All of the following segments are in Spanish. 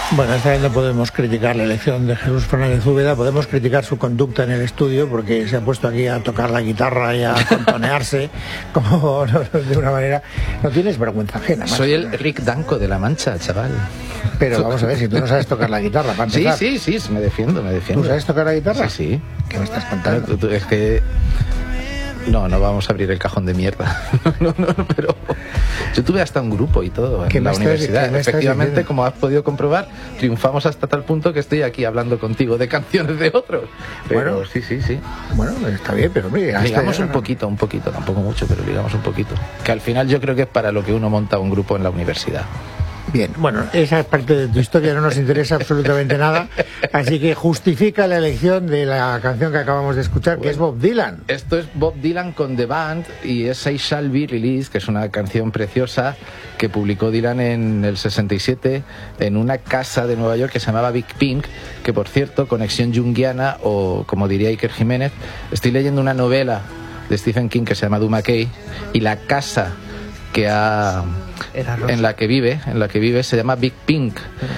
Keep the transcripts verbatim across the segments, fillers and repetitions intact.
Bueno, esta vez no podemos criticar la elección de Jesús Fernández Úbeda, podemos criticar su conducta en el estudio porque se ha puesto aquí a tocar la guitarra y a contonearse como de una manera... No tienes vergüenza ajena. Soy el Rick Danko de La Mancha, chaval. Pero vamos a ver, si tú no sabes tocar la guitarra, para empezar. Sí, sí, sí, me defiendo, me defiendo. ¿Tú sabes tocar la guitarra? Sí, sí. ¿Qué me estás contando? Tú, tú, es que... No, no vamos a abrir el cajón de mierda. No, no, no, pero yo tuve hasta un grupo y todo en la universidad. Efectivamente, como has podido comprobar, triunfamos hasta tal punto que estoy aquí hablando contigo de canciones de otros. Pero, bueno, sí, sí, sí. Bueno, está bien, pero mira, digamos un poquito, un poquito, tampoco mucho, pero digamos un poquito. Que al final yo creo que es para lo que uno monta un grupo en la universidad. Bien, bueno, esa parte de tu historia no nos interesa absolutamente nada, así que justifica la elección de la canción que acabamos de escuchar, bueno, que es Bob Dylan. Esto es Bob Dylan con The Band y es I Shall Be Released, que es una canción preciosa que publicó Dylan en el sesenta y siete en una casa de Nueva York que se llamaba Big Pink, que por cierto, conexión junguiana, o como diría Iker Jiménez, estoy leyendo una novela de Stephen King que se llama Duma Key, y la casa que ha... en la que vive, en la que vive se llama Big Pink,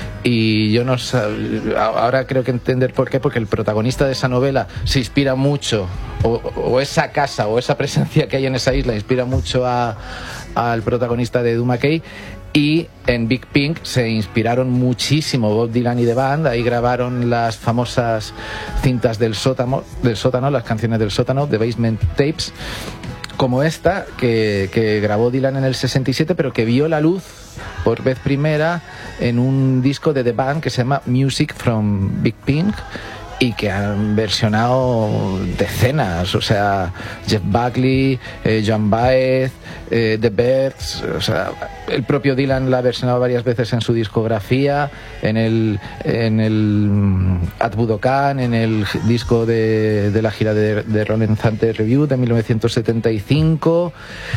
y yo no sab... ahora creo que entender por qué, porque el protagonista de esa novela se inspira mucho, o, o esa casa o esa presencia que hay en esa isla inspira mucho a, al protagonista de Duma Key. Y en Big Pink se inspiraron muchísimo Bob Dylan y The Band. Ahí grabaron las famosas cintas del sótano, del sótano, las canciones del sótano, The Basement Tapes, como esta que, que grabó Dylan en el sesenta y siete, pero que vio la luz por vez primera en un disco de The Band que se llama Music from Big Pink, y que han versionado decenas, o sea, Jeff Buckley, eh, Joan Baez, eh, The Byrds, o sea, el propio Dylan la ha versionado varias veces en su discografía, en el en el At Budokan, en el disco de, de la gira de, de Rolling Thunder Revue de mil novecientos setenta y cinco,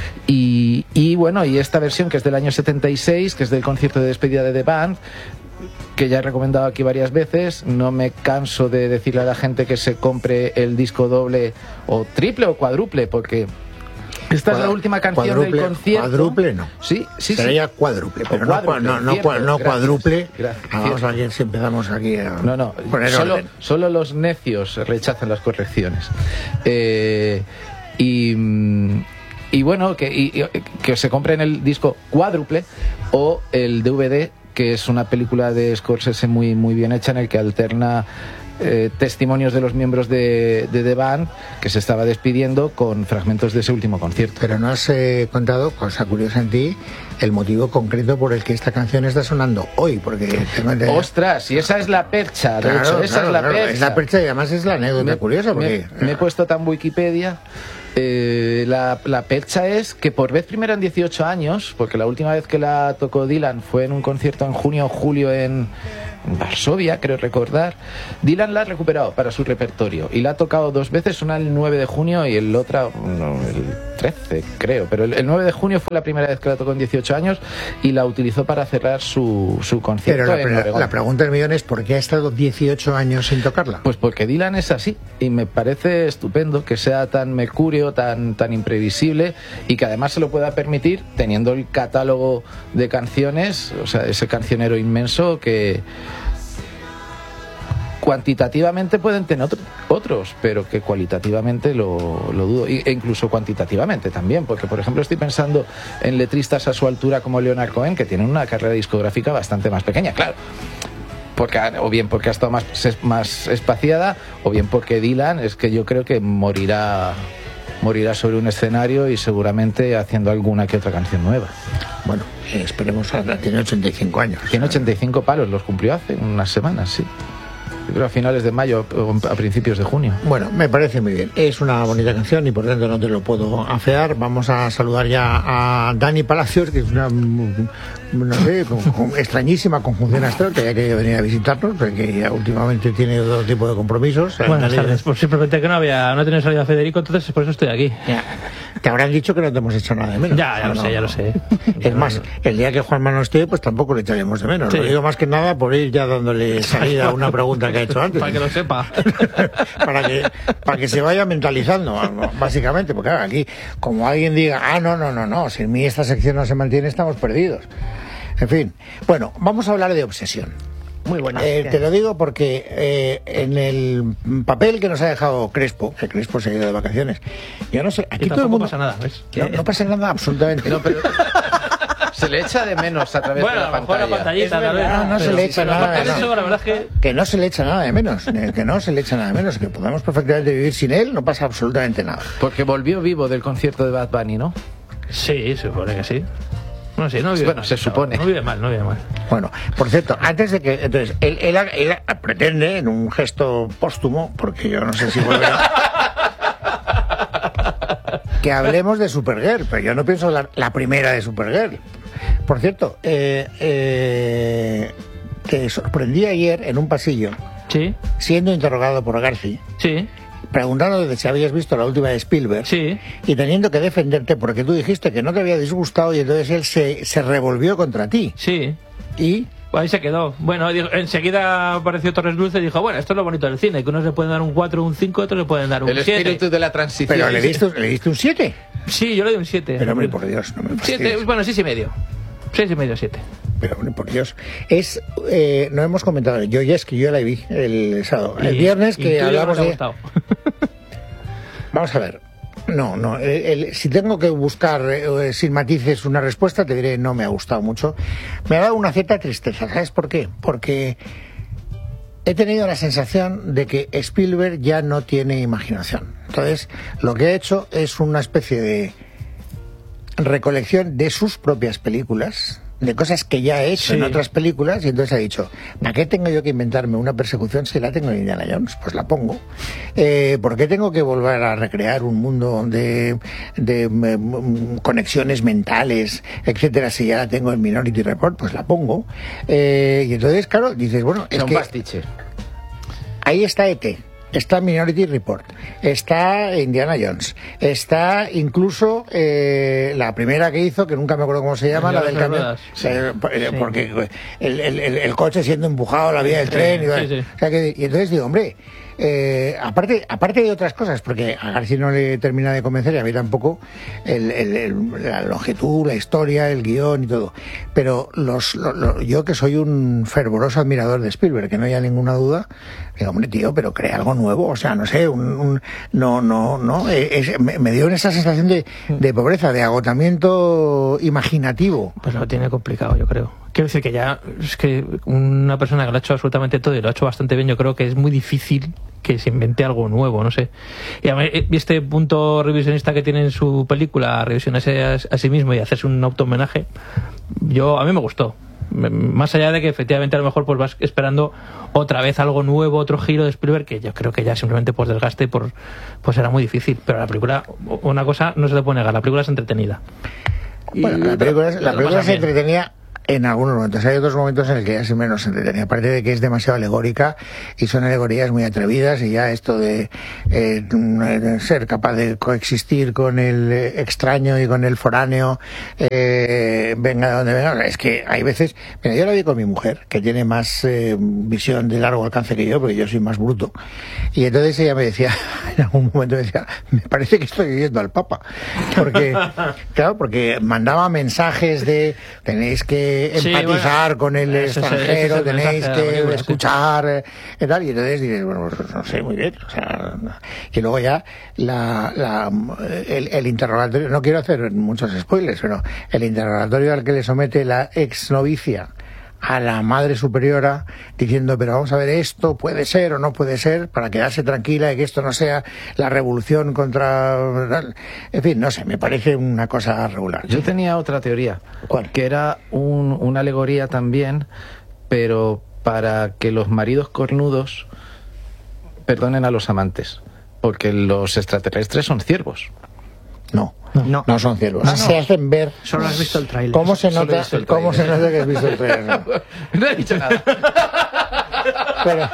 y, y bueno, y esta versión que es del año setenta y seis, que es del concierto de despedida de The Band, que ya he recomendado aquí varias veces. No me canso de decirle a la gente que se compre el disco doble o triple o cuádruple, porque esta Cuad, es la última canción cuádruple, del concierto. Cuádruple no. Sí, sí, sería sí. cuádruple, pero cuádruple, no, no, cierto, no, no cuádruple. Gracias, ah, vamos a ver si empezamos aquí a no, no, poner solo, orden. Solo los necios rechazan las correcciones. Eh, y... Y bueno, que, y, que se compren el disco cuádruple o el D V D, que es una película de Scorsese muy, muy bien hecha, en el que alterna eh, testimonios de los miembros de, de The Band, que se estaba despidiendo, con fragmentos de ese último concierto. Pero no has eh, contado, cosa curiosa en ti, el motivo concreto por el que esta canción está sonando hoy, porque... Tengo ¡Ostras! Y esa es la percha, de claro, hecho, esa claro, es la claro, percha. Es la percha y además es la anécdota me, curiosa, porque... Me, me he puesto tan Wikipedia... Eh, la, la percha es que por vez primera en dieciocho años, porque la última vez que la tocó Dylan fue en un concierto en junio o julio en, en Varsovia, creo recordar, Dylan la ha recuperado para su repertorio y la ha tocado dos veces, una el nueve de junio y el otra no, el trece, creo, pero el, el nueve de junio fue la primera vez que la tocó en dieciocho años y la utilizó para cerrar su, su concierto. Pero la, en Oregón. La pregunta del millón es: ¿por qué ha estado dieciocho años sin tocarla? Pues porque Dylan es así, y me parece estupendo que sea tan mercurio, tan, tan imprevisible, y que además se lo pueda permitir teniendo el catálogo de canciones, o sea, ese cancionero inmenso que cuantitativamente pueden tener otro, otros, pero que cualitativamente lo, lo dudo, e incluso cuantitativamente también, porque por ejemplo estoy pensando en letristas a su altura como Leonard Cohen, que tienen una carrera discográfica bastante más pequeña, claro, porque, o bien porque ha estado más, más espaciada, o bien porque Dylan es que yo creo que morirá morirá sobre un escenario y seguramente haciendo alguna que otra canción nueva. Bueno, eh, esperemos, a, tiene ochenta y cinco años. Tiene ochenta y cinco palos, los cumplió hace unas semanas, sí. Yo creo a finales de mayo o a principios de junio. Bueno, me parece muy bien. Es una bonita canción y por tanto no te lo puedo afear. Vamos a saludar ya a Dani Palacios, que es una, no sé, con, con extrañísima conjunción astral, que haya querido venir a visitarnos, porque ya últimamente tiene otro tipo de compromisos. Buenas tardes. Pues simplemente que no había, no tenía salida Federico, entonces por eso estoy aquí. Ya. Te habrán dicho que no te hemos hecho nada de menos. Ya, ya lo no, sé, ya lo sé. Es no, más, no. el día que Juanma no esté, pues tampoco le echaremos de menos. Sí. Lo digo más que nada por ir ya dándole salida a una pregunta que ha hecho antes. Para que lo sepa. para, que, para que se vaya mentalizando, básicamente. Porque claro, aquí, como alguien diga, ah, no, no, no, no, si en mí esta sección no se mantiene, estamos perdidos. En fin. Bueno, vamos a hablar de obsesión. Muy buena. Eh, te lo digo porque eh, en el papel que nos ha dejado Crespo, que Crespo se ha ido de vacaciones, yo no sé, aquí Y todo el tampoco mundo... pasa nada, ¿ves? No, no pasa nada absolutamente. No, pero se le echa de menos a través Bueno, de a la lo mejor la pantalla. pantallita, tal vez. No, no se Pero- le echa pero nada, aparte de no. eso, la verdad es que... Que no se le echa nada de menos, eh, que no se le echa nada de menos, que podemos perfectamente vivir sin él, no pasa absolutamente nada. Porque volvió vivo del concierto de Bad Bunny, ¿no? Sí, se supone que sí. No sé, no vive Bueno, mal, se el chaval. supone. No vive mal, no vive mal. Bueno, por cierto, antes de que... Entonces, él, él, él pretende, en un gesto póstumo, porque yo no sé si volverá... que hablemos de Supergirl, pero yo no pienso la, la primera de Supergirl. Por cierto, eh, eh, te sorprendí ayer en un pasillo, Sí, siendo interrogado por Garci, sí, preguntándote si habías visto la última de Spielberg, sí. y teniendo que defenderte porque tú dijiste que no te había disgustado y entonces él se, se revolvió contra ti. Sí, Y... ahí se quedó. Bueno, dijo- enseguida apareció Torres Dulce y dijo, bueno, esto es lo bonito del cine, que unos le pueden dar un cuatro, un cinco, otros le pueden dar un El siete. espíritu de la transición. Pero le diste, le diste un siete. Sí, yo le doy un siete. Pero hombre, por Dios, no me siete, fastidies. bueno, seis y medio. Seis y medio, siete. Pero hombre, por Dios. Es, eh, no hemos comentado, yo ya es que yo la vi el sábado. El Y- viernes y que tú ya no hablamos te ha de... gustado. Vamos a ver. No, no. el- el- si tengo que buscar eh, sin matices una respuesta, te diré no me ha gustado mucho. Me ha dado una cierta tristeza. ¿Sabes por qué? Porque he tenido la sensación de que Spielberg ya no tiene imaginación. Entonces, lo que ha hecho es una especie de recolección de sus propias películas, de cosas que ya ha hecho Sí. en otras películas, y entonces ha dicho, ¿para qué tengo yo que inventarme una persecución si la tengo en Indiana Jones? Pues la pongo. Eh, ¿Por qué tengo que volver a recrear un mundo de, de mm, conexiones mentales, etcétera, si ya la tengo en Minority Report? Pues la pongo. Eh, y entonces, claro, dices, bueno, es Es un que pastiche. ahí está E T, está Minority Report, está Indiana Jones, está incluso eh, la primera que hizo, que nunca me acuerdo cómo se llama, Ya la del las camión, ruedas. eh, eh, porque el, el- el- el coche siendo empujado a la vía del tren, y, sí, sí. o sea que- y entonces digo, hombre, eh, aparte aparte de otras cosas, porque a García no le termina de convencer y a mí tampoco, el, el- el- la longitud, la historia, el guión y todo, pero los, lo- lo- yo que soy un fervoroso admirador de Spielberg, que no haya ninguna duda, digo, hombre, tío, pero crea algo nuevo, o sea, no sé, un, un- no, no, no, eh, es- me, me dio esa sensación de, de pobreza, de agotamiento imaginativo. Pues lo tiene complicado, yo creo. Quiero decir que ya es que una persona que lo ha hecho absolutamente todo y lo ha hecho bastante bien, yo creo que es muy difícil que se invente algo nuevo, no sé. Y a mí, este punto revisionista que tiene en su película, revisionarse a, a sí mismo y hacerse un auto homenaje, yo a mí me gustó. M- Más allá de que efectivamente a lo mejor pues vas esperando otra vez algo nuevo, otro giro de Spielberg, que yo creo que ya simplemente por desgaste por pues era muy difícil. Pero la película, una cosa no se le puede negar, la película es entretenida. Bueno, Y- la película, es- la lo película pasan se bien. entretenía en algunos momentos. Hay otros momentos en el que ya se menos entretenía. Aparte de que es demasiado alegórica y son alegorías muy atrevidas, y ya esto de eh, ser capaz de coexistir con el eh, extraño y con el foráneo, eh, venga de donde venga. Es que hay veces... Mira, yo la vi con mi mujer, que tiene más eh, visión de largo alcance que yo, porque yo soy más bruto. Y entonces ella me decía, en algún momento me decía, me parece que estoy viendo al Papa. Porque, claro, porque mandaba mensajes de tenéis que Sí, empatizar bueno, con el ese es el- extranjero, ese es el tenéis mensaje de la que película, sí. escuchar, eh, y tal, y entonces dices, bueno, pues no sé, muy bien, o sea, y luego ya la, la, el, el interrogatorio, no quiero hacer muchos spoilers, pero el interrogatorio al que le somete la ex novicia a la madre superiora, diciendo, pero vamos a ver, esto puede ser o no puede ser, para quedarse tranquila y que esto no sea la revolución contra... En fin, no sé, me parece una cosa regular. Yo tenía otra teoría. ¿Cuál? Que era un- una alegoría también, pero para que los maridos cornudos perdonen a los amantes. Porque los extraterrestres son ciervos. No, No. no son ciervos. Ah, no. Se hacen ver. Solo has visto el tráiler. ¿Cómo se Solo he nota, visto el ¿cómo se tráiler. nota que has visto el trailer? No he dicho nada. Pero,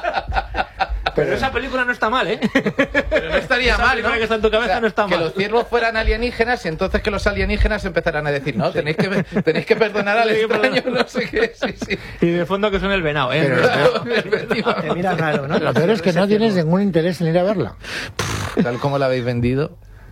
Pero esa película no está mal, ¿eh? Pero no estaría Esa mal, película ¿no? que está en tu cabeza no está que mal. los ciervos fueran alienígenas y entonces que los alienígenas empezaran a decir, no, tenéis que, tenéis que perdonar al Tenéis que extraño, perdonar. no sé qué, sí, sí. Y de fondo que son el venado, ¿eh? Pero- Te miras raro, ¿no? lo peor es que no tienes ningún interés en ir a verla. Tal como la habéis vendido.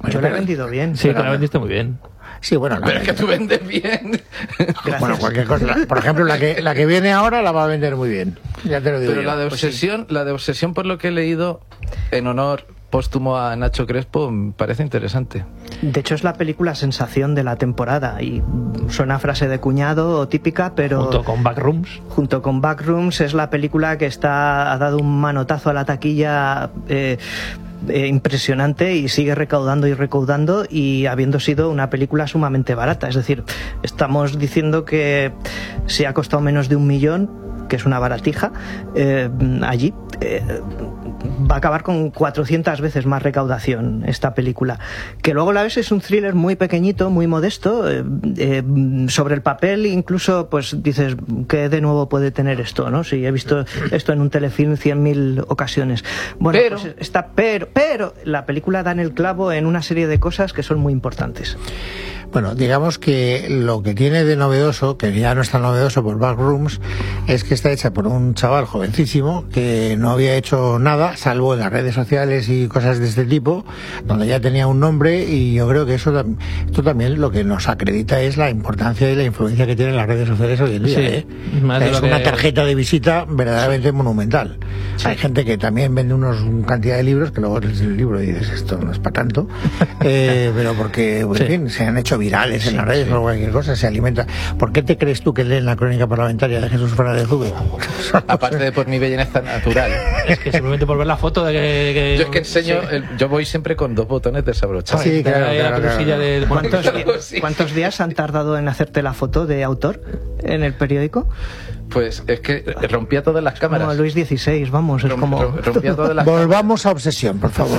Yo la he vendido bien. Sí, te la vendiste muy bien. Sí, bueno, la Pero es que tú vendes bien. Bueno, cualquier cosa. La- por ejemplo, la que, la que viene ahora la va a vender muy bien. Ya te lo digo. Pero yo. la de obsesión, la de obsesión, por lo que he leído, en honor póstumo a Nacho Crespo, me parece interesante. De hecho, es la película sensación de la temporada. Y suena frase de cuñado típica, pero... Junto con Backrooms. Junto con Backrooms es la película que está ha dado un manotazo a la taquilla eh, eh, impresionante y sigue recaudando y recaudando, y habiendo sido una película sumamente barata. Es decir, estamos diciendo que si ha costado menos de un millón, que es una baratija, eh, allí eh, va a acabar con cuatrocientas veces más recaudación esta película. Que luego la ves, es un thriller muy pequeñito, muy modesto, eh, eh, sobre el papel incluso pues dices, ¿qué de nuevo puede tener esto? ¿No? Si he visto esto en un telefilm cien mil ocasiones. Bueno, pero, pues está, pero, pero la película da en el clavo en una serie de cosas que son muy importantes. Bueno, digamos que lo que tiene de novedoso, que ya no es tan novedoso por Backrooms, es que está hecha por un chaval jovencísimo que no había hecho nada, salvo en las redes sociales y cosas de este tipo, donde ya tenía un nombre, y yo creo que eso esto también lo que nos acredita es la importancia y la influencia que tienen las redes sociales hoy en día. Sí, ¿eh? más O sea, de es lo una que- tarjeta de visita verdaderamente monumental. Sí. Hay gente que también vende unos una cantidad de libros que luego lees el libro y dices, esto no es para tanto, eh, pero porque, en Sí. fin, se han hecho virales en las redes o cualquier cosa, se alimenta. ¿Por qué te crees tú que leen la crónica parlamentaria de Jesús Fernández Zube? aparte de por mi belleza natural. Es que simplemente por ver la foto de que... que- Yo es que enseño, sí. el- yo voy siempre con dos botones desabrochados. Sí, claro, Ahí la claro, pelusilla claro. de- ¿Cuántos, Claro, sí. ¿Cuántos días han tardado en hacerte la foto de autor en el periódico? Pues es que rompía todas las cámaras. Como Luis dieciséis, vamos, es Rom- como... rom- rompía todas las cámaras. Volvamos a Obsesión, por favor.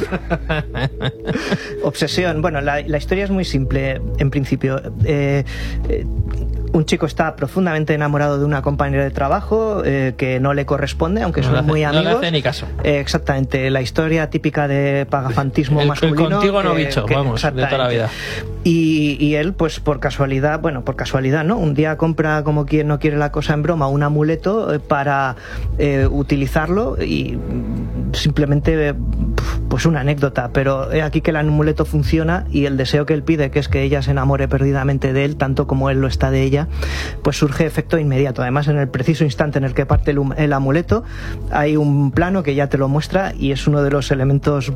Obsesión. Bueno, la, la historia es muy simple, en principio. Eh, eh, un chico está profundamente enamorado de una compañera de trabajo eh, que no le corresponde, aunque No son le hace- muy no le amigos. hace ni caso. Eh, exactamente, la historia típica de pagafantismo El- el masculino. contigo no que- bicho, que- vamos, de toda la exactamente. vida. Y, y él, pues por casualidad, bueno, por casualidad, ¿no? Un día compra, como quien no quiere la cosa en broma, un amuleto eh, para eh, utilizarlo, y mm, simplemente, eh, pues una anécdota, pero he aquí que el amuleto funciona, y el deseo que él pide, que es que ella se enamore perdidamente de él, tanto como él lo está de ella, pues surge efecto inmediato. Además, en el preciso instante en el que parte el, hum- el amuleto, hay un plano que ya te lo muestra, y es uno de los elementos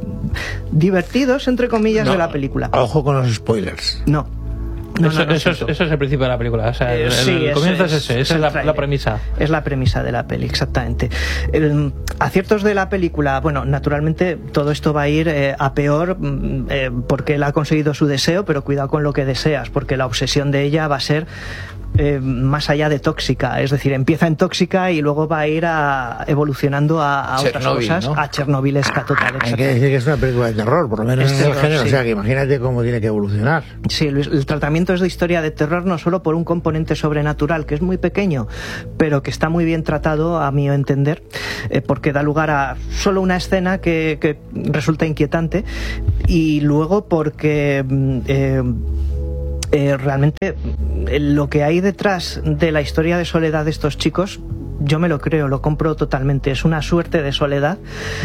divertidos, entre comillas, No, de la película. Ojo con los spoilers. No. No, eso, no, no eso, es, tanto. eso es el principio de la película. O sea, Eh, el, sí, el eso comienzo es, es- ese, es esa es el la, tráiler. la premisa. Es la premisa de la peli, exactamente. El, aciertos de la película, bueno, naturalmente todo esto va a ir eh, a peor mm, eh, porque él ha conseguido su deseo, pero cuidado con lo que deseas, porque la obsesión de ella va a ser eh, más allá de tóxica, es decir, empieza en tóxica y luego va a ir a, evolucionando a, a otras Chernobyl, cosas, ¿no? a chernobylesca total. Hay que exactamente. decir que es una película de terror, por lo menos Es en el terror, género. sí. O sea, que imagínate cómo tiene que evolucionar. Sí, Luis, el tratamiento es de historia de terror no solo por un componente sobrenatural, que es muy pequeño, pero que está muy bien tratado, a mi entender, eh, porque da lugar a solo una escena que, que resulta inquietante, y luego porque mm, eh, eh, realmente eh, lo que hay detrás de la historia de soledad de estos chicos, yo me lo creo, lo compro totalmente. Es una suerte de soledad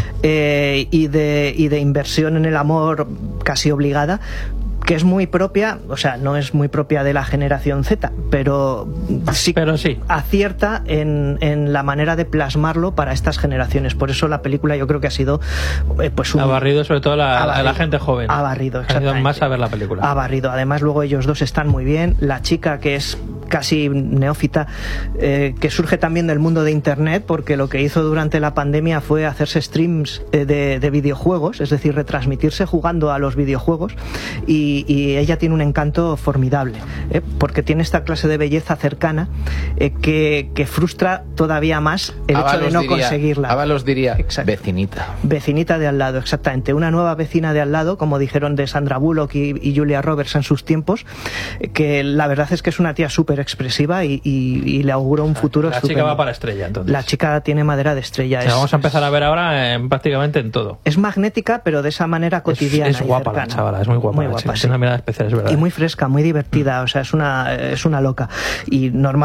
eh, y, de, y de inversión en el amor casi obligada, que es muy propia, o sea, no es muy propia de la generación Z, pero sí, Pero sí. acierta en, en la manera de plasmarlo para estas generaciones. Por eso la película yo creo que ha sido eh, pues un... Ha barrido sobre todo la, Ha la- la barrido. gente joven. Ha barrido, Ha ido exactamente. más a ver la película. Ha barrido. Además, luego ellos dos están muy bien. La chica, que es casi neófita, eh, que surge también del mundo de Internet, porque lo que hizo durante la pandemia fue hacerse streams eh, de, de videojuegos, es decir, retransmitirse jugando a los videojuegos, y, y ella tiene un encanto formidable, eh, porque tiene esta clase de belleza cercana eh, que, que frustra todavía más el hecho de Ábalos no diría- conseguirla. Ábalos diría, Exacto. vecinita. Vecinita de al lado, exactamente. Una nueva vecina de al lado, como dijeron de Sandra Bullock y, y Julia Roberts en sus tiempos, eh, que la verdad es que es una tía súper expresiva y, y- y le auguro un futuro La estupendo. chica va para estrella, entonces. La chica tiene madera de estrella. O sea, es, vamos a empezar a ver ahora en- prácticamente en todo. es magnética, pero de esa manera cotidiana. Es, es y guapa la cercana. chavala, es muy guapa. Muy la guapa, chica, sí. tiene una mirada especial, es verdad. Y muy fresca, muy divertida, o sea, es una, es una loca. Y normal que, est-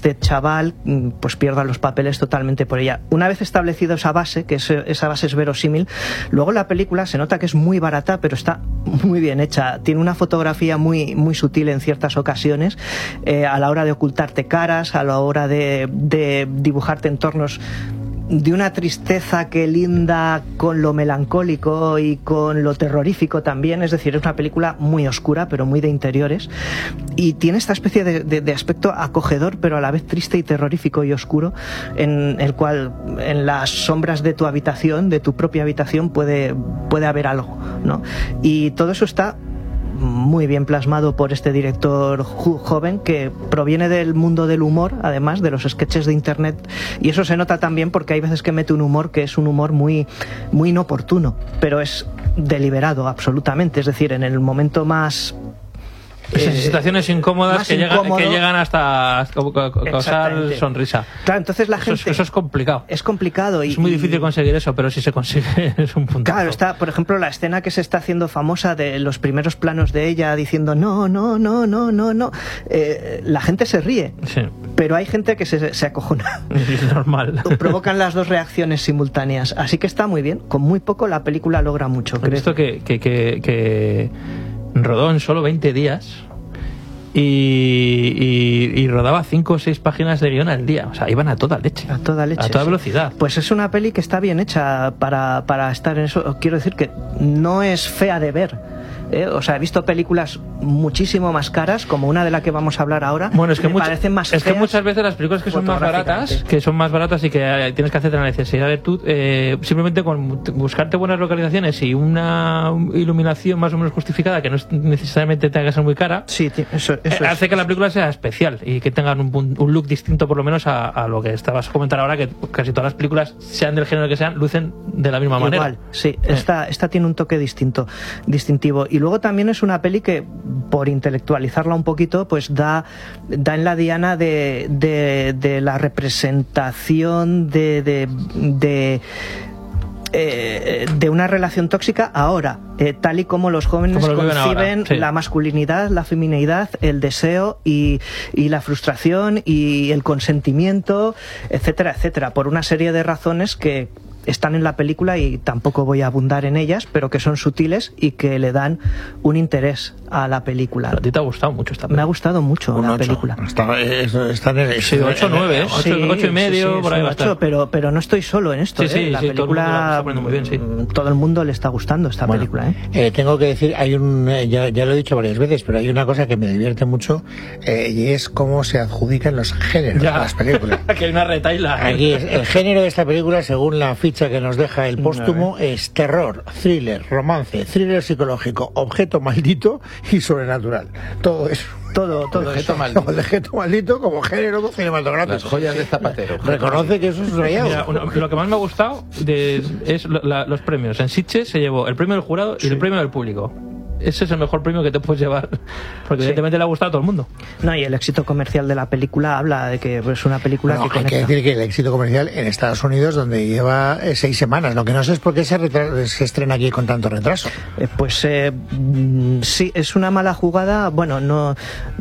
este chaval pues pierda los papeles totalmente por ella. Una vez establecido esa base, que es, esa base es verosímil, luego la película se nota que es muy barata, pero está muy bien hecha. Tiene una fotografía muy, muy sutil en ciertas ocasiones, eh, a la hora de ocultarte caras, a la hora de, de dibujarte entornos de una tristeza que linda con lo melancólico y con lo terrorífico también. Es decir, es una película muy oscura pero muy de interiores, y tiene esta especie de, de, de aspecto acogedor pero a la vez triste y terrorífico y oscuro, en el cual en las sombras de tu habitación, de tu propia habitación, puede, puede haber algo, ¿no? Y todo eso está muy bien plasmado por este director joven que proviene del mundo del humor, además de los sketches de internet, y eso se nota también porque hay veces que mete un humor que es un humor muy, muy inoportuno, pero es deliberado absolutamente. Es decir, en el momento más Esas eh, situaciones incómodas que llegan, incómodo, que llegan hasta causar sonrisa. Claro, entonces la eso gente... Es, eso es complicado. Es complicado. Y, es muy difícil conseguir eso, pero si se consigue es un punto. Claro, está, por ejemplo, la escena que se está haciendo famosa de los primeros planos de ella diciendo no, no, no, no, no, no. Eh, la gente se ríe, sí, pero hay gente que se, se acojona. Es normal. Provocan las dos reacciones simultáneas. Así que está muy bien. Con muy poco la película logra mucho. He visto que, que, que, que rodó en solo veinte días y, y, y rodaba cinco o seis páginas de guión al día. O sea, iban a toda leche. A toda leche. A toda sí. velocidad. Pues es una peli que está bien hecha para, para estar en eso. Quiero decir que no es fea de ver. ¿Eh? O sea, he visto películas muchísimo más caras, como una de la que vamos a hablar ahora. Bueno, es que, me much, parecen más es que muchas veces las películas que son más baratas, que son más baratas y que eh, tienes que hacer la necesidad de tú, eh, simplemente con buscarte buenas localizaciones y una iluminación más o menos justificada, que no es necesariamente tenga que ser muy cara, sí, eso, eso eh, hace que la película sea especial y que tengan un, un look distinto, por lo menos a, a lo que estabas a comentar ahora, que casi todas las películas, sean del género que sean, lucen de la misma manera. Igual, sí, esta, esta tiene un toque distinto, distintivo. Y luego también es una peli que, por intelectualizarla un poquito, pues da, da en la diana de, de, de la representación de, de, de Eh, de una relación tóxica ahora, eh, tal y como los jóvenes como lo conciben sí. la masculinidad, la feminidad, el deseo y, y la frustración y el consentimiento, etcétera, etcétera, por una serie de razones que están en la película y tampoco voy a abundar en ellas, pero que son sutiles y que le dan un interés a la película. ¿A ti te ha gustado mucho esta película? Me ha gustado mucho un la ocho. película. Está, está en el... Sí, ocho nueve, Sí, ocho y medio, sí, sí, por ahí va a estar. ocho, pero, pero no estoy solo en esto. Sí, sí, ¿eh? La sí, película, todo el mundo la está poniendo muy bien, sí. todo el mundo le está gustando esta Bueno, película. ¿eh? Eh, tengo que decir, hay un, eh, ya, ya lo he dicho varias veces, pero hay una cosa que me divierte mucho, eh, y es cómo se adjudican los géneros Ya. de las películas. Que hay una retaila. Aquí es, el género de esta película, según la ficha que nos deja el póstumo, es terror, thriller, romance, thriller psicológico, objeto maldito y sobrenatural. Todo eso. Todo, todo Objeto eso. maldito. El objeto maldito como género cinematográfico. Las joyas de Zapatero. Reconoce que eso es un hallazgo. Mira, uno- lo que más me ha gustado de, es lo- la- los premios. En Sitges se llevó el premio del jurado y el premio del público. Ese es el mejor premio que te puedes llevar, porque Sí. evidentemente le ha gustado a todo el mundo. No, y el éxito comercial de la película habla de que es una película No, que hay conecta. que decir que el éxito comercial en Estados Unidos, donde lleva eh, seis semanas, lo que no sé es por qué se, retra- se estrena aquí con tanto retraso. Eh, pues eh, mm, sí, es una mala jugada. Bueno, no,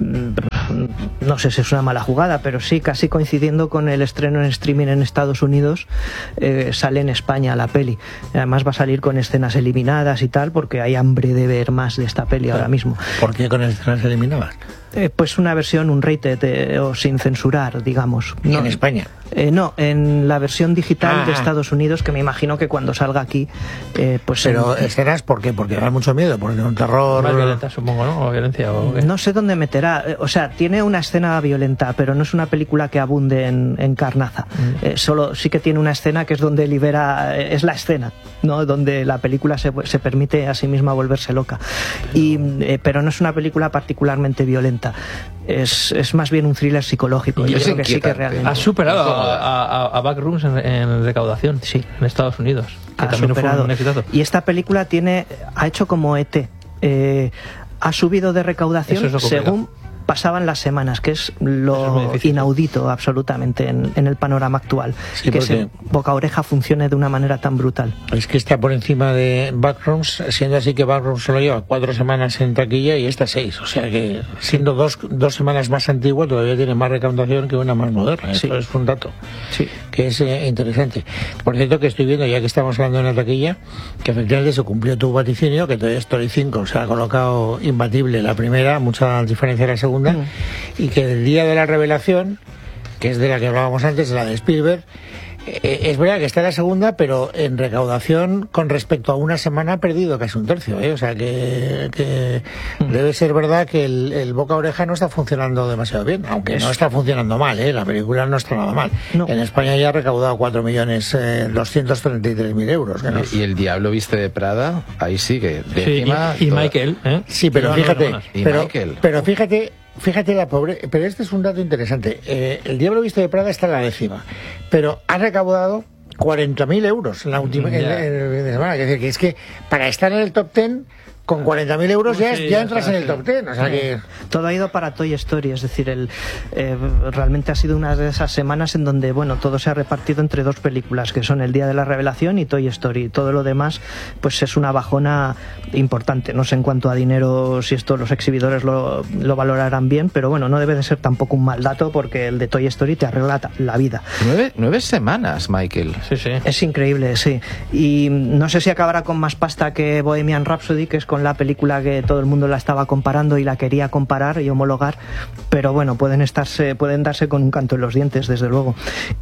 mm, no sé si es una mala jugada, pero sí, casi coincidiendo con el estreno en streaming en Estados Unidos, eh, sale en España la peli. Además va a salir con escenas eliminadas y tal, porque hay hambre de ver más de esta peli ahora mismo. ¿Por qué con el se eliminaban? Eh, pues una versión, un rated eh, o sin censurar, digamos. ¿Y No, en España? Eh, no, en la versión digital Ah. de Estados Unidos, que me imagino que cuando salga aquí, eh, pues... Pero en- escenas, ¿por qué? Porque da mucho miedo, porque es un terror... Más violenta, supongo, ¿no? O violencia. O qué. no sé dónde meterá. Eh, O sea, tiene una escena violenta, pero no es una película que abunde en, en carnaza. Mm. Eh, solo sí que tiene una escena que es donde libera, eh, es la escena, ¿no? Donde la película se, se permite a sí misma volverse loca. Y, eh, pero no es una película particularmente violenta. Es, es más bien un thriller psicológico. Y Yo es creo que sí que inquietante. realmente. Ha superado a, a, a Backrooms en, en recaudación, Sí. en Estados Unidos, que Ha también superado. fue un exitazo. Y esta película tiene, ha hecho como E T. Eh, ha subido de recaudación Eso es lo complicado. según pasaban las semanas, que es lo es inaudito absolutamente en, en el panorama actual, sí, que ese boca-oreja funcione de una manera tan brutal. Es que está por encima de Backrooms, siendo así que Backrooms solo lleva cuatro semanas en taquilla y esta seis, o sea que siendo dos, dos semanas más antigua todavía tiene más recaudación que una más moderna. Sí. Eso es un dato sí. que es eh, interesante. Por cierto, que estoy viendo, ya que estamos hablando de la taquilla, que efectivamente se cumplió tu vaticinio, que Toy Story cinco se ha colocado imbatible la primera, mucha diferencia de la segunda, mm. y que el día de la revelación, que es de la que hablábamos antes, de la de Spielberg, eh, es verdad que está la segunda, pero en recaudación con respecto a una semana ha perdido casi un tercio, ¿eh? O sea que, que mm. debe ser verdad que el, el boca oreja no está funcionando demasiado bien, aunque no está funcionando mal, ¿eh? La película no está nada mal. No. En España ya ha recaudado cuatro millones doscientos treinta y tres mil euros. Que no. Y el Diablo viste de Prada, ahí sigue. Sí, y, y Michael, ¿eh? Sí, pero no, fíjate, no, no, no. Pero, Michael. pero fíjate. Fíjate la pobre, pero este es un dato interesante. Eh, el Diablo Viste de Prada está en la décima, pero ha recaudado cuarenta mil euros en la última en, en, en, en semana. Es decir, que es que para estar en el top ten con cuarenta mil euros ya, sí, ya entras en el top ten, o sea que... Todo ha ido para Toy Story, es decir, el, eh, realmente ha sido una de esas semanas en donde, bueno, todo se ha repartido entre dos películas, que son El Día de la Revelación y Toy Story. Todo lo demás, pues es una bajona importante. No sé en cuanto a dinero si esto los exhibidores lo, lo valorarán bien, pero bueno, no debe de ser tampoco un mal dato, porque el de Toy Story te arregla la vida. Nueve, nueve semanas, Michael. Sí, sí. Es increíble, sí. Y no sé si acabará con más pasta que Bohemian Rhapsody, que es con la película que todo el mundo la estaba comparando y la quería comparar y homologar, pero bueno, pueden estarse, pueden darse con un canto en los dientes, desde luego.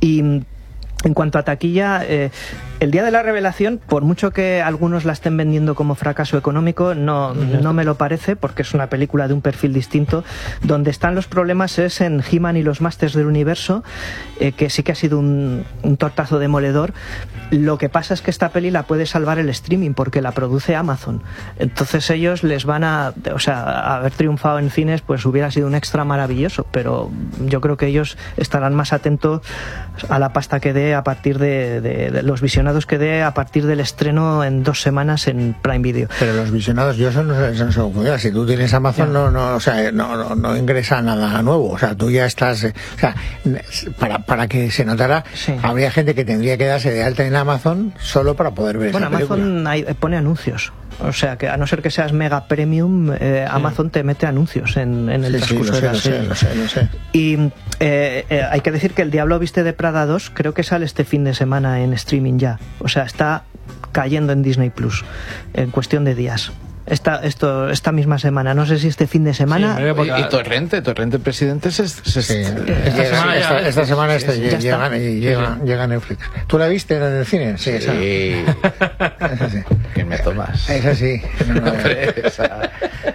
Y en cuanto a taquilla, eh, El Día de la Revelación, por mucho que algunos la estén vendiendo como fracaso económico, no, no me lo parece, porque es una película de un perfil distinto. Donde están los problemas es en He-Man y los Masters del Universo, eh, que sí que ha sido un, un tortazo demoledor. Lo que pasa es que esta peli la puede salvar el streaming, porque la produce Amazon. Entonces ellos les van a... O sea, haber triunfado en cines pues hubiera sido un extra maravilloso, pero yo creo que ellos estarán más atentos a la pasta que dé a partir de, de, de los visionados que dé a partir del estreno en dos semanas en Prime Video. Pero los visionados, yo eso no, eso no se confunde. Si tú tienes Amazon, no, no, o sea, no, no, no ingresa nada nuevo. O sea, tú ya estás, eh, o sea, para, para que se notara, sí. Habría gente que tendría que darse de alta en Amazon solo para poder ver bueno, esa película. Bueno, Amazon hay, pone anuncios. O sea, que a no ser que seas mega premium, eh, Amazon te mete anuncios en, en el sí, transcurso sí, de la sé, serie. Lo sé, lo sé, lo sé. Y eh, eh, hay que decir que El Diablo Viste de Prada dos creo que sale este fin de semana en streaming ya. O sea, está cayendo en Disney Plus en cuestión de días. Esta, esto, esta misma semana, no sé si este fin de semana. Sí, porque... y, y Torrente, Torrente Presidente se, se, sí, esta, esta semana esta, esta, esta semana este, sí, llega, llega, llega a Netflix. ¿Tú la viste en el cine? Sí, esa. Sí. Esa sí. ¿Quién me tomas? Esa sí. No, no, esa...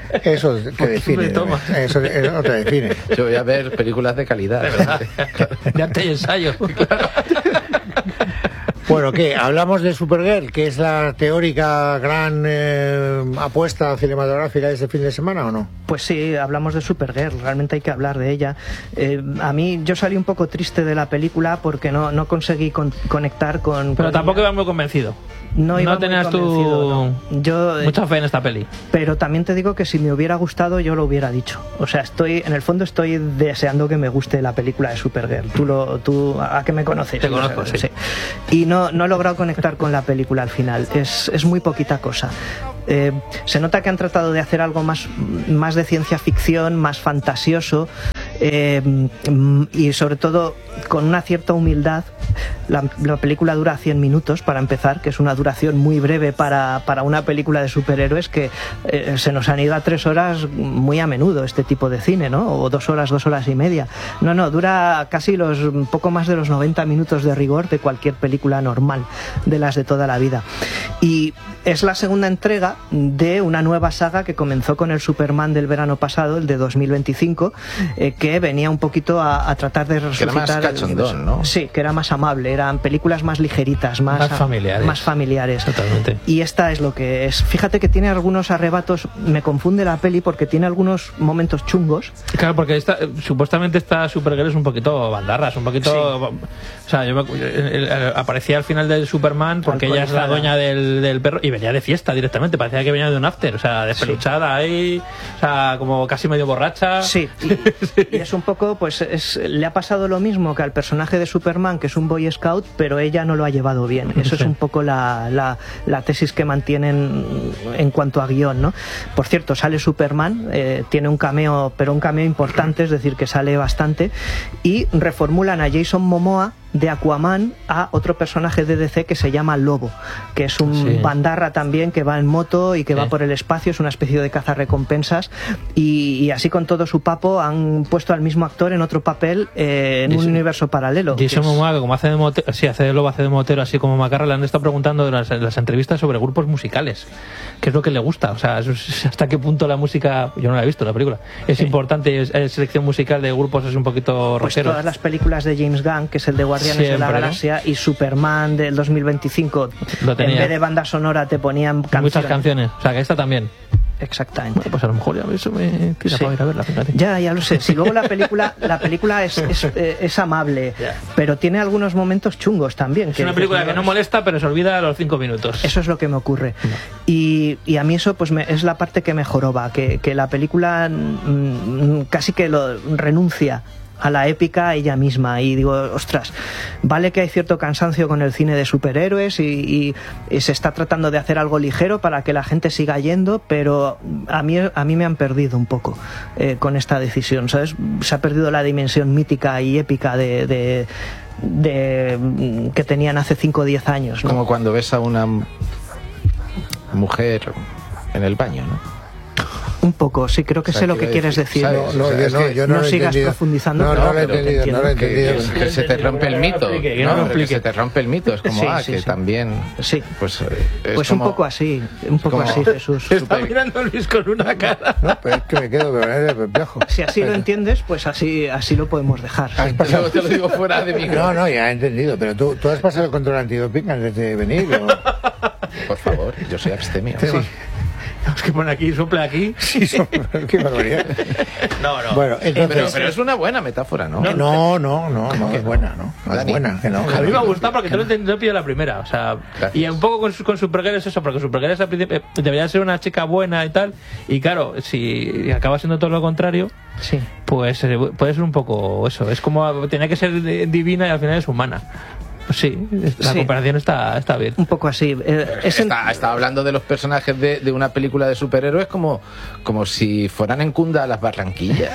Eso te define. Eso, eso te define. Yo voy a ver películas de calidad. De verdad. De arte y ensayo. Claro. Bueno, ¿qué? ¿Hablamos de Supergirl, que es la teórica gran eh, apuesta cinematográfica de este fin de semana o no? Pues sí, hablamos de Supergirl, realmente hay que hablar de ella. Eh, a mí, yo salí un poco triste de la película porque no, no conseguí con, conectar con... Pero con tampoco ella. Iba muy convencido. No, iba no tenías tú no. Yo, mucha fe en esta peli. Pero también te digo que si me hubiera gustado yo lo hubiera dicho. O sea, estoy en el fondo estoy deseando que me guste la película de Supergirl. Tú lo, tú a que me conoces. Te conozco, sí. sí. Y no, no he logrado conectar con la película al final. Es, es muy poquita cosa. Eh, se nota que han tratado de hacer algo más, más de ciencia ficción, más fantasioso, eh, y sobre todo con una cierta humildad. La, la película dura cien minutos para empezar, que es una duración muy breve para, para una película de superhéroes, que eh, se nos han ido a tres horas muy a menudo este tipo de cine, ¿no? O dos horas, dos horas y media. No, no, dura casi los poco más de los noventa minutos de rigor de cualquier película normal, de las de toda la vida. Y es la segunda entrega de una nueva saga que comenzó con el Superman del verano pasado, el de dos mil veinticinco, eh, que venía un poquito a, a tratar de resucitar... Que era más cachondón, ¿no? Sí, que era más amable, eran películas más ligeritas, más, más familiares. Más familiares. Totalmente. Y esta es lo que es. Fíjate que tiene algunos arrebatos, me confunde la peli porque tiene algunos momentos chungos. Claro, porque esta, supuestamente esta Supergirl es un poquito bandarras, un poquito... Sí. O sea, yo me, aparecía al final del Superman porque ella es la dueña del del, del perro y venía de fiesta directamente, parecía que venía de un after, o sea, despeluchada sí. ahí, o sea, como casi medio borracha. Sí, y, sí. y es un poco, pues es, le ha pasado lo mismo que al personaje de Superman, que es un Boy Scout, pero ella no lo ha llevado bien. Eso sí. es un poco la, la, la tesis que mantienen en cuanto a guión, ¿no? Por cierto, sale Superman, eh, tiene un cameo, pero un cameo importante, es decir, que sale bastante, y reformulan a Jason Momoa de Aquaman a otro personaje de D C que se llama Lobo, que es un sí. bandarra también, que va en moto y que sí. va por el espacio, es una especie de cazarrecompensas, y, y así con todo su papo han puesto al mismo actor en otro papel eh, en Jason, un universo paralelo. Jason Momoa, que como hace de motero, sí, hace de Lobo, hace de motero, así como Macarra, le han estado preguntando en las, en las entrevistas sobre grupos musicales, qué es lo que le gusta, o sea, hasta qué punto la música, yo no la he visto la película, es sí. importante, es, es selección musical de grupos, es un poquito pues rockeros. Todas las películas de James Gunn, que es el de Guardianes Siempre, de la Galaxia, ¿no? y Superman del dos mil veinticinco, en vez de banda sonora te ponían canciones. Muchas canciones, o sea que esta también. Exactamente. Bueno, pues a lo mejor ya eso me tira sí. para ir a verla, fíjate. Ya, ya lo sé. Si luego la película, la película es, es, es amable, yeah. pero tiene algunos momentos chungos también. Es que una película que no molesta, pero se olvida a los cinco minutos. Eso es lo que me ocurre. No. Y, y a mí eso pues me, es la parte que me joroba, que, que la película mmm, casi que lo renuncia a la épica ella misma, y digo, ostras, vale que hay cierto cansancio con el cine de superhéroes y, y, y se está tratando de hacer algo ligero para que la gente siga yendo, pero a mí, a mí me han perdido un poco eh, con esta decisión, ¿sabes? Se ha perdido la dimensión mítica y épica de, de, de que tenían hace cinco o diez años, ¿no? Como cuando ves a una mujer en el baño, ¿no? Un poco, sí, creo que o sea, sé lo que quieres decir. No, no, yo no, yo no, no sigas entendido. profundizando. No, no, no lo he entendido, no lo he entendido. Que, que, que se te rompe el mito, ¿no? Que, que se te rompe el mito, es como, sí, ah, sí, que sí. también... Sí, pues, pues como, un poco así, un poco como, así, Jesús. Está super... mirando Luis con una cara. No, pero es que me quedo de perplejo. Si así lo entiendes, pues así así lo podemos dejar. ¿Has pasado? Te lo digo fuera de micro. No, no, ya he entendido, pero tú, tú has pasado el control antidoping antes de venir, ¿o? Por favor, yo soy abstemio. Sí. Tenemos que poner aquí, sopla aquí. Sí, sopla, qué barbaridad. No, no. Bueno, entonces, pero, pero es una buena metáfora, ¿no? No, no, no, no, no es buena, ¿no? No es buena, que no. A mí me ha gustado porque te lo he entendido la primera, o sea, gracias. Y un poco con, con Supergirl es eso, porque Supergirl es al principio, eh, debería ser una chica buena y tal, y claro, si acaba siendo todo lo contrario, sí. pues eh, puede ser un poco eso, es como, tenía que ser divina y al final es humana. Sí, la sí. comparación está, está bien. Un poco así. Eh, es está, en... está hablando de los personajes de, de una película de superhéroes como, como si fueran en Cunda a las Barranquillas.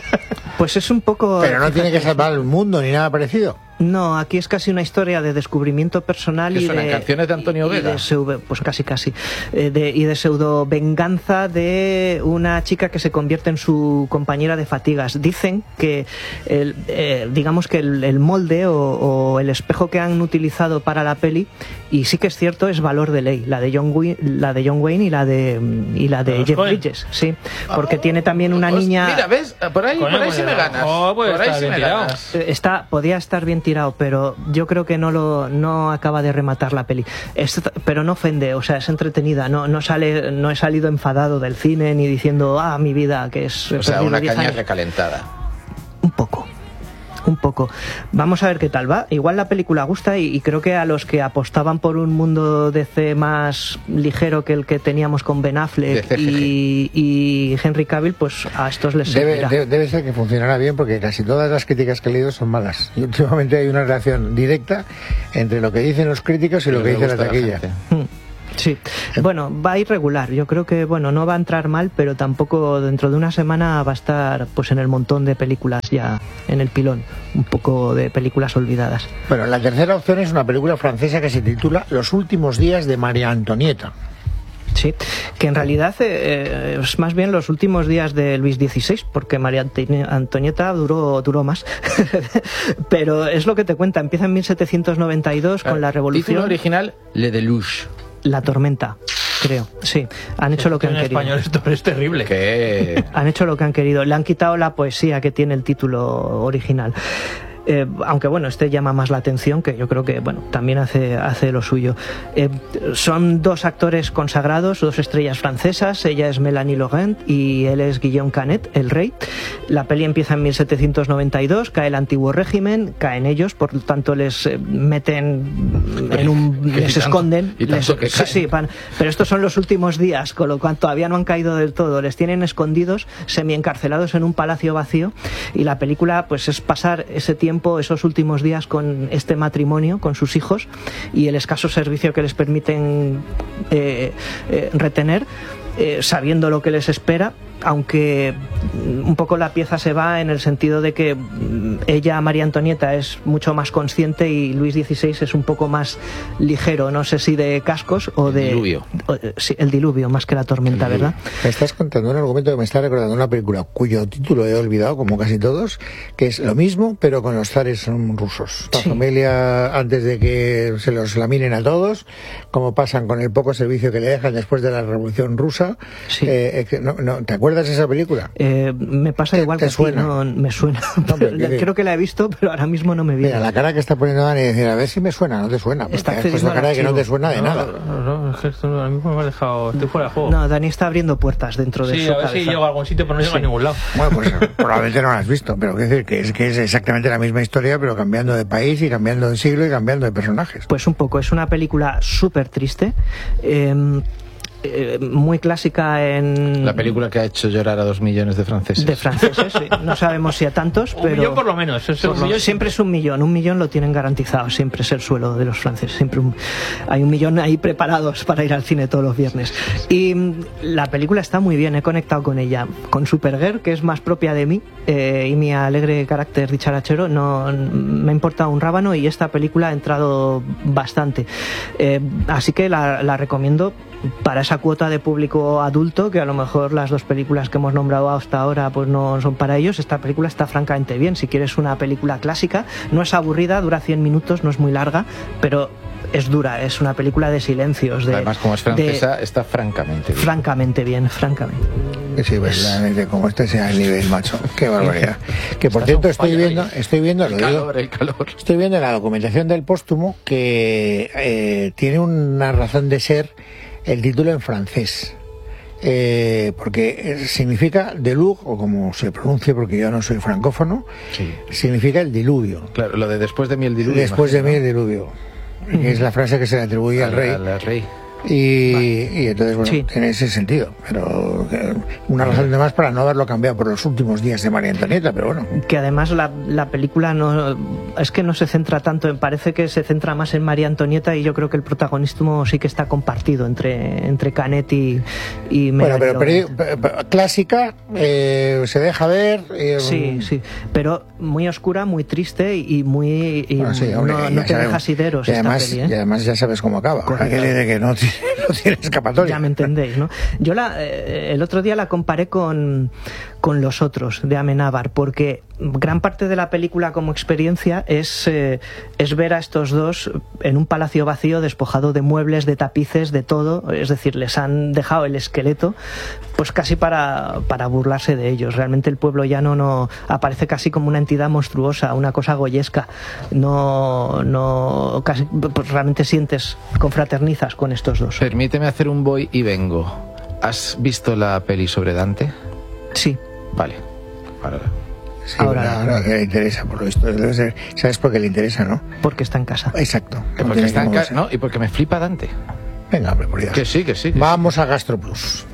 Pues es un poco... Pero no tiene que salvar el mundo ni nada parecido. No, aquí es casi una historia de descubrimiento personal y de canciones de Antonio Vega. De pseudo, pues casi casi eh, de, y de pseudo venganza de una chica que se convierte en su compañera de fatigas. Dicen que el, eh, digamos que el, el molde o, o el espejo que han utilizado para la peli, y sí que es cierto, es valor de ley, la de John Wayne, la de John Wayne y la de y la de Jeff Bridges, sí, porque oh, tiene también una pues, niña. Mira, ves, por ahí, por ahí sí me ganas. Oh, pues por ahí sí me ganas. Está, podía estar bien tirado, pero yo creo que no lo no acaba de rematar la peli. Es, pero no ofende, o sea, es entretenida, no no sale no he salido enfadado del cine ni diciendo, "Ah, mi vida, que es o sea, una caña recalentada." Un poco. Un poco. Vamos a ver qué tal va. Igual la película gusta y, y creo que a los que apostaban por un mundo D C más ligero que el que teníamos con Ben Affleck y, y Henry Cavill, pues a estos les debe, debe, debe ser que funcionará bien, porque casi todas las críticas que he leído son malas. Y últimamente hay una relación directa entre lo que dicen los críticos y lo que dice la taquilla. La Sí, bueno, va a ir regular. Yo creo que, bueno, no va a entrar mal, pero tampoco dentro de una semana va a estar pues en el montón de películas ya en el pilón, un poco de películas olvidadas. Bueno, la tercera opción es una película francesa que se titula Los últimos días de María Antonieta. Sí, que en realidad eh, es más bien los últimos días de Luis dieciséis, porque María Antonieta duró, duró más. Pero es lo que te cuenta, empieza en mil setecientos noventa y dos con la Revolución. Título original, Le Deluge. La tormenta, creo, sí. Han hecho lo que han en querido. Español esto es terrible. ¿Qué? Han hecho lo que han querido. Le han quitado la poesía que tiene el título original. Eh, aunque bueno, este llama más la atención, que yo creo que bueno, también hace, hace lo suyo. Eh, son dos actores consagrados, dos estrellas francesas. Ella es Mélanie Laurent y él es Guillaume Canet, el rey. La peli empieza en mil setecientos noventa y dos, cae el antiguo régimen, caen ellos, por lo tanto les eh, meten en un... les tanto, esconden. Y Les, que sí, sí, van, pero estos son los últimos días, con lo cual todavía no han caído del todo. Les tienen escondidos, semi-encarcelados en un palacio vacío, y la película pues es pasar ese tiempo, esos últimos días con este matrimonio, con sus hijos, y el escaso servicio que les permiten eh, eh, retener, eh, sabiendo lo que les espera, aunque un poco la pieza se va en el sentido de que ella, María Antonieta, es mucho más consciente y Luis dieciséis es un poco más ligero, no sé si de cascos o de... El diluvio. O, sí, el diluvio, más que la tormenta, ¿verdad? Me estás contando un argumento que me está recordando una película cuyo título he olvidado, como casi todos, que es lo mismo, pero con los zares rusos. La sí. familia, antes de que se los laminen a todos, como pasan con el poco servicio que le dejan después de la Revolución Rusa. Sí. Eh, no, no, ¿te acuerdas de esa película? Eh, me pasa ¿Te, igual te que suena? a ti, no, me suena. No, pero, ¿qué, creo que la he visto, pero ahora mismo no me viene. Mira, la cara que está poniendo Dani es decir, a ver si me suena, no te suena. Está Porque es la cara de que no te suena de no, nada. No, no, es que esto ahora mismo me ha dejado... Estoy fuera de juego. No, Dani está abriendo puertas dentro de Sí, su a ver cabeza. si llego a algún sitio, pero no llego Sí. a ningún lado. Bueno, pues probablemente no la has visto, pero quiero decir que es, que es exactamente la misma historia, pero cambiando de país y cambiando de siglo y cambiando de personajes. Pues un poco, es una película súper triste, eh, eh, muy clásica en... La película que ha hecho llorar a dos millones de franceses. De franceses, sí. No sabemos si a tantos, Un pero... millón por lo menos. Es Por un lo- millón siempre es un millón, un millón lo tienen garantizado, siempre es el suelo de los franceses, siempre un- hay un millón ahí preparados para ir al cine todos los viernes. Y mm, la película está muy bien, he conectado con ella, con Supergirl, que es más propia de mí, eh, y mi alegre carácter dicharachero, no me importa un rábano, y esta película ha entrado bastante. Eh, así que la, la recomiendo para esa cuota de público adulto, que a lo mejor las dos películas que hemos nombrado hasta ahora pues no son para ellos. Esta película está francamente bien. Si quieres una película clásica, no es aburrida, dura cien minutos, no es muy larga, pero es dura, es una película de silencios. De, Además, como es francesa, de, está francamente bien. francamente bien, francamente. Sí, verdaderamente, como este sea el nivel, macho. Qué barbaridad. Que por Estás cierto, on estoy fire viendo, ahí. estoy viendo, lo El digo, calor, el calor. estoy viendo en la documentación del póstumo que eh, tiene una razón de ser el título en francés. Eh, porque significa Delug, o como se pronuncia, porque yo no soy francófono, Sí. significa el diluvio. Claro, lo de después de mí el diluvio. Después de mí el imagino, diluvio. Que es la frase que se le atribuye ¿no? al rey. Al, al rey. Y, y entonces, bueno, Sí. tiene ese sentido. Pero eh, una razón de más para no haberlo cambiado por los últimos días de María Antonieta, pero bueno. Que además la, la película no es que no se centra tanto en, parece que se centra más en María Antonieta, y yo creo que el protagonismo sí que está compartido entre, entre Canet y, y Bueno, Mélanie pero, Laurent. pero- pero- clásica, eh, se deja ver. eh, Sí, sí, pero muy oscura, muy triste y muy y bueno, sí, hombre, no, ya no te sabemos. deja sideros Y esta además, peli, ¿eh? y además ya sabes cómo acaba. Correcto. Aquel de que no tiene, no tiene escapatoria. Ya me entendéis, ¿no? Yo la, eh, el otro día la comparé con, con Los Otros, de Amenábar, porque gran parte de la película como experiencia es, eh, es ver a estos dos en un palacio vacío, despojado de muebles, de tapices, de todo. Es decir, les han dejado el esqueleto pues casi para, para burlarse de ellos. Realmente el pueblo llano no aparece casi como una entidad monstruosa, una cosa goyesca. No, no casi, pues realmente sientes, confraternizas con estos dos. Permíteme hacer un voy y vengo. ¿Has visto la peli sobre Dante? Sí. Vale. Vale. Sí, Ahora- ahora, que le interesa, por lo visto. Debe ser- ¿Sabes por qué le interesa, no? Porque está en casa. Exacto. Que No porque tiene está en ningún ca- sentido. ¿no? Y porque me flipa Dante. Venga, hombre, por Dios. Que sí, que sí. que Vamos a GastroPlus.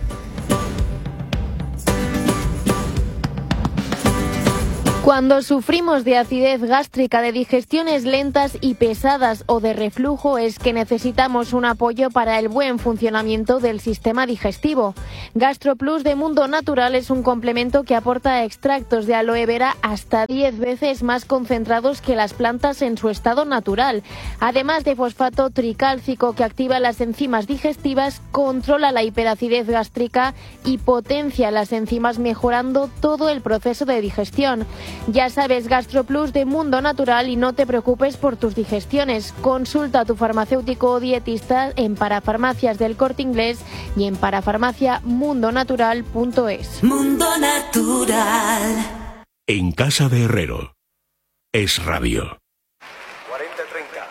Cuando sufrimos de acidez gástrica, de digestiones lentas y pesadas o de reflujo, es que necesitamos un apoyo para el buen funcionamiento del sistema digestivo. GastroPlus de Mundo Natural es un complemento que aporta extractos de aloe vera hasta diez veces más concentrados que las plantas en su estado natural. Además de fosfato tricálcico, que activa las enzimas digestivas, controla la hiperacidez gástrica y potencia las enzimas, mejorando todo el proceso de digestión. Ya sabes, GastroPlus de Mundo Natural, y no te preocupes por tus digestiones. Consulta a tu farmacéutico o dietista en Parafarmacias del Corte Inglés y en parafarmacia mundo natural punto es. Mundo Natural. En Casa de Herrero. Es Radio. cuarenta treinta.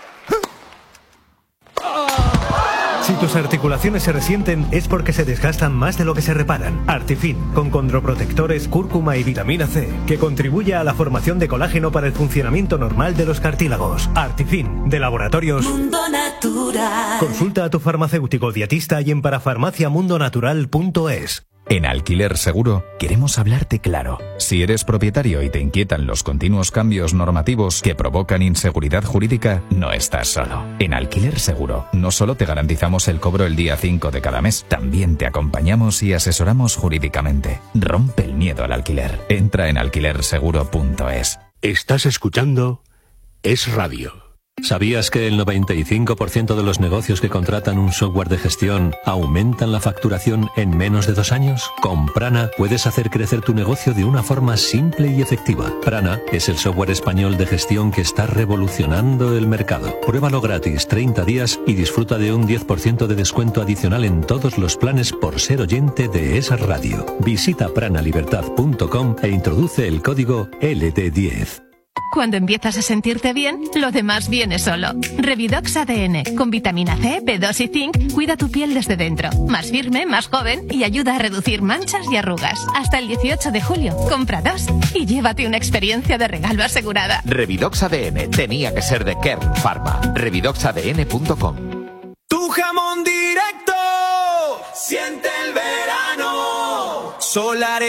Si tus articulaciones se resienten es porque se desgastan más de lo que se reparan. Artifin, con condroprotectores, cúrcuma y vitamina C, que contribuye a la formación de colágeno para el funcionamiento normal de los cartílagos. Artifin, de Laboratorios Mundo Natural. Consulta a tu farmacéutico dietista y en parafarmaciamundonatural punto es. En Alquiler Seguro queremos hablarte claro. Si eres propietario y te inquietan los continuos cambios normativos que provocan inseguridad jurídica, no estás solo. En Alquiler Seguro no solo te garantizamos el cobro el día cinco de cada mes, también te acompañamos y asesoramos jurídicamente. Rompe el miedo al alquiler. Entra en alquiler seguro punto es. Estás escuchando Es Radio. ¿Sabías que el noventa y cinco por ciento de los negocios que contratan un software de gestión aumentan la facturación en menos de dos años? Con Prana puedes hacer crecer tu negocio de una forma simple y efectiva. Prana es el software español de gestión que está revolucionando el mercado. Pruébalo gratis treinta días y disfruta de un diez por ciento de descuento adicional en todos los planes por ser oyente de esa radio. Visita prana libertad punto com e introduce el código L D diez. Cuando empiezas a sentirte bien, lo demás viene solo. Revidox A D N, con vitamina C, B dos y zinc, cuida tu piel desde dentro. Más firme, más joven y ayuda a reducir manchas y arrugas. Hasta el dieciocho de julio, compra dos y llévate una experiencia de regalo asegurada. Revidox A D N, tenía que ser de Kern Pharma. revidox a d n punto com. Tu jamón directo, siente el verano. Solar